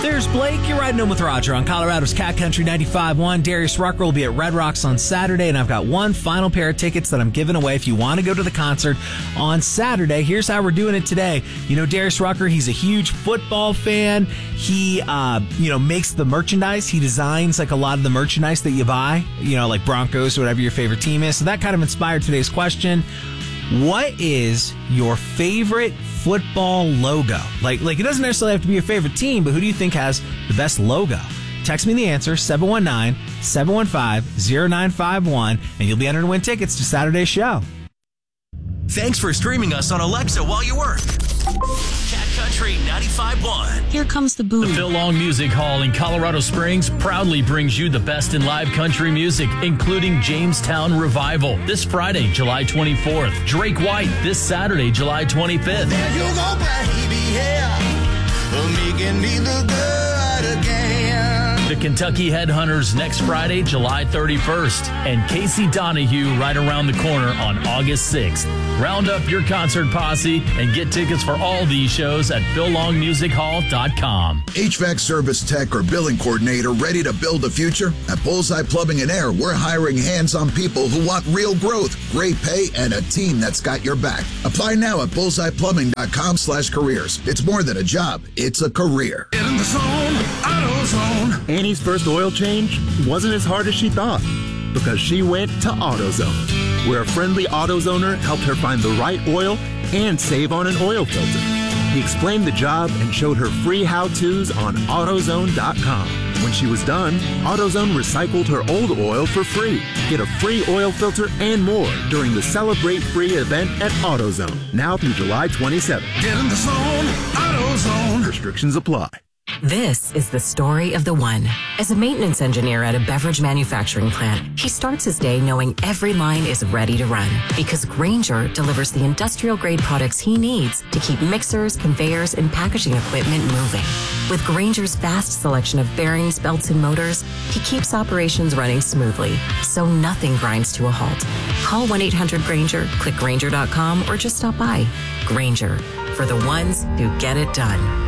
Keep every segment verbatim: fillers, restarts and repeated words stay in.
there's Blake. You're riding home with Roger on Colorado's Cat Country ninety-five point one. Darius Rucker will be at Red Rocks on Saturday, and I've got one final pair of tickets that I'm giving away if you want to go to the concert on Saturday. Here's how we're doing it today. You know, Darius Rucker, he's a huge football fan. He, uh, you know, makes the merchandise. He designs, like, a lot of the merchandise that you buy, you know, like Broncos or whatever your favorite team is. So that kind of inspired today's question. What is your favorite football logo? Like, like it doesn't necessarily have to be your favorite team, but who do you think has the best logo? Text me the answer, seven one nine, seven one five, zero nine five one, and you'll be entered to win tickets to Saturday's show. Thanks for streaming us on Alexa while you work. Cat Country ninety-five point one. Here comes the boom. The Phil Long Music Hall in Colorado Springs proudly brings you the best in live country music, including Jamestown Revival this Friday, July twenty-fourth. Drake White this Saturday, July twenty-fifth. There you go, baby, yeah, making me look good again. The Kentucky Headhunters next Friday, July thirty-first. And Casey Donahue right around the corner on August sixth. Round up your concert posse and get tickets for all these shows at phil long music hall dot com. H V A C service tech or billing coordinator ready to build a future? At Bullseye Plumbing and Air, we're hiring hands-on people who want real growth, great pay, and a team that's got your back. Apply now at bullseye plumbing dot com slash careers. It's more than a job, it's a career. Get in the zone, AutoZone. Annie's first oil change wasn't as hard as she thought because she went to AutoZone, where a friendly AutoZoner helped her find the right oil and save on an oil filter. He explained the job and showed her free how-tos on AutoZone dot com. When she was done, AutoZone recycled her old oil for free. Get a free oil filter and more during the Celebrate Free event at AutoZone, now through July twenty-seventh. Get in the zone, AutoZone. Restrictions apply. This is the story of the one. As a maintenance engineer at a beverage manufacturing plant, he starts his day knowing every line is ready to run because Grainger delivers the industrial-grade products he needs to keep mixers, conveyors, and packaging equipment moving. With Grainger's vast selection of bearings, belts, and motors, he keeps operations running smoothly, so nothing grinds to a halt. Call one eight hundred Grainger, click Grainger dot com, or just stop by. Grainger, for the ones who get it done.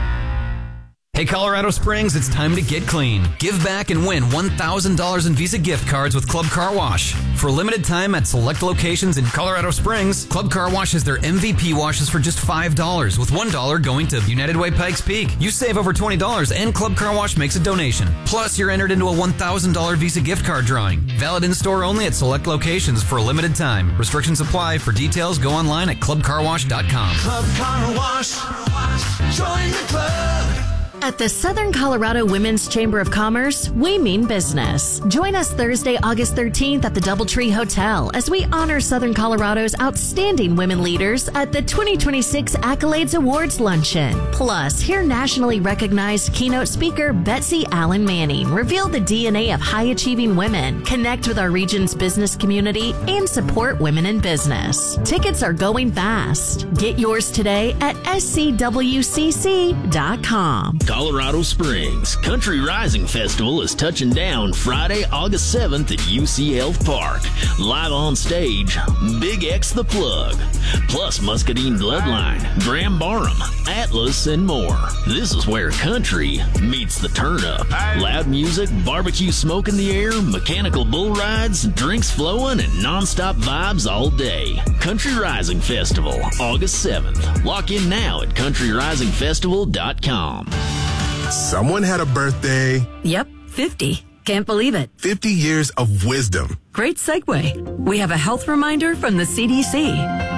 Hey, Colorado Springs, it's time to get clean. Give back and win one thousand dollars in Visa gift cards with Club Car Wash. For a limited time at select locations in Colorado Springs, Club Car Wash has their M V P washes for just five dollars, with one dollar going to United Way Pikes Peak. You save over twenty dollars, and Club Car Wash makes a donation. Plus, you're entered into a one thousand dollars Visa gift card drawing. Valid in-store only at select locations for a limited time. Restrictions apply. For details, go online at club car wash dot com. Club Car Wash, join the club. At the Southern Colorado Women's Chamber of Commerce, we mean business. Join us Thursday, August thirteenth at the Doubletree Hotel as we honor Southern Colorado's outstanding women leaders at the twenty twenty-six Accolades Awards Luncheon. Plus, hear nationally recognized keynote speaker Betsy Allen Manning reveal the D N A of high-achieving women, connect with our region's business community, and support women in business. Tickets are going fast. Get yours today at s c w c c dot com. Colorado Springs Country Rising Festival is touching down Friday, August seventh at U C Health Park. Live on stage, Big X the Plug, plus Muscadine Bloodline, Graham Barham, Atlas, and more. This is where country meets the turn-up. Loud music, barbecue smoke in the air, mechanical bull rides, drinks flowing, and non-stop vibes all day. Country Rising Festival, August seventh. Lock in now at country rising festival dot com. Someone had a birthday. Yep, fifty. Can't believe it. fifty years of wisdom. Great segue. We have a health reminder from the C D C.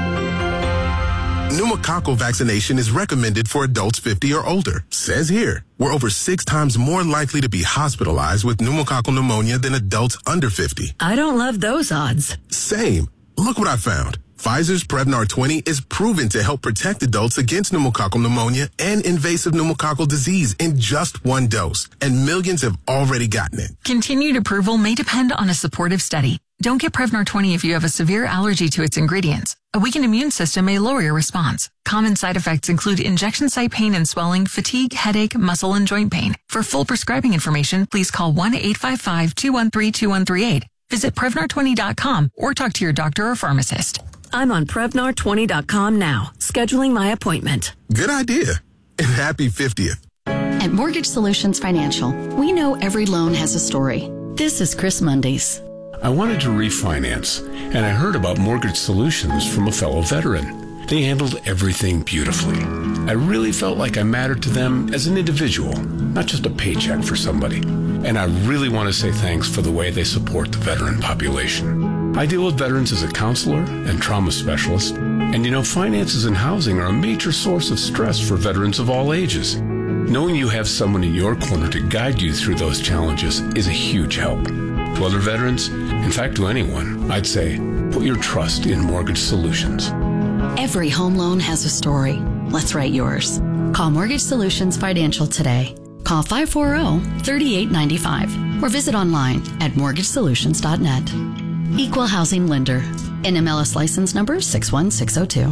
Pneumococcal vaccination is recommended for adults fifty or older. Says here, we're over six times more likely to be hospitalized with pneumococcal pneumonia than adults under fifty. I don't love those odds. Same. Look what I found. Pfizer's Prevnar twenty is proven to help protect adults against pneumococcal pneumonia and invasive pneumococcal disease in just one dose, and millions have already gotten it. Continued approval may depend on a supportive study. Don't get Prevnar twenty if you have a severe allergy to its ingredients. A weakened immune system may lower your response. Common side effects include injection site pain and swelling, fatigue, headache, muscle, and joint pain. For full prescribing information, please call one eight five five, two one three, two one three eight. Visit Prevnar twenty dot com or talk to your doctor or pharmacist. I'm on Prevnar twenty dot com now, scheduling my appointment. Good idea. And happy fiftieth. At Mortgage Solutions Financial, we know every loan has a story. This is Chris Mundy's. I wanted to refinance, and I heard about Mortgage Solutions from a fellow veteran. They handled everything beautifully. I really felt like I mattered to them as an individual, not just a paycheck for somebody. And I really want to say thanks for the way they support the veteran population. I deal with veterans as a counselor and trauma specialist, and you know, finances and housing are a major source of stress for veterans of all ages. Knowing you have someone in your corner to guide you through those challenges is a huge help. To other veterans, in fact to anyone, I'd say, put your trust in Mortgage Solutions. Every home loan has a story. Let's write yours. Call Mortgage Solutions Financial today. Call five four zero, three eight nine five or visit online at mortgage solutions dot net. Equal Housing Lender. N M L S license number six one six zero two.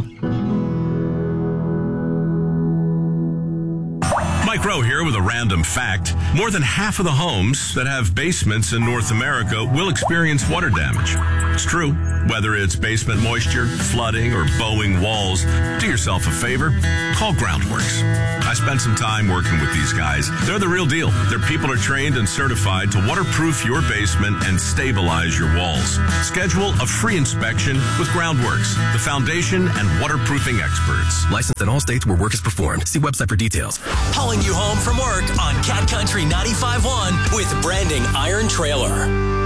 Mike Rowe here with a random fact. More than half of the homes that have basements in North America will experience water damage. It's true. Whether it's basement moisture, flooding, or bowing walls, do yourself a favor. Call Groundworks. I spent some time working with these guys. They're the real deal. Their people are trained and certified to waterproof your basement and stabilize your walls. Schedule a free inspection with Groundworks, the foundation and waterproofing experts. Licensed in all states where work is performed. See website for details. Hauling you home from work on Cat Country ninety-five point one with Branding Iron Trailer.